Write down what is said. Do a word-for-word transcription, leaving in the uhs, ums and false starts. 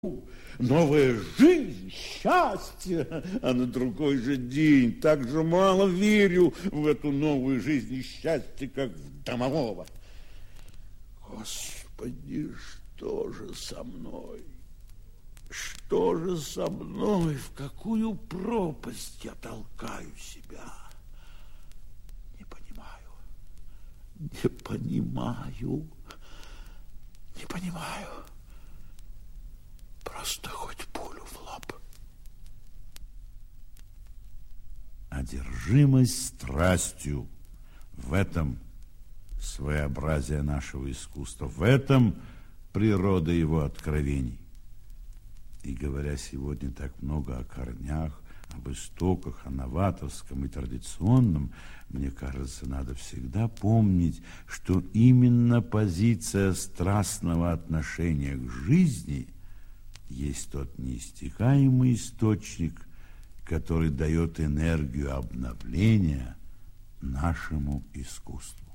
Новая жизнь, счастье, а на другой же день так же мало верю в эту новую жизнь и счастье, как в домового. Господи, что же со мной? Что же со мной? В какую пропасть я толкаю себя? Не понимаю, не понимаю, не понимаю. Просто хоть пулю в лоб. Одержимость страстью. В этом своеобразие нашего искусства. В этом природа его откровений. И говоря сегодня так много о корнях, об истоках, о новаторском и традиционном, мне кажется, надо всегда помнить, что именно позиция страстного отношения к жизни есть тот неиссякаемый источник, который дает энергию обновления нашему искусству.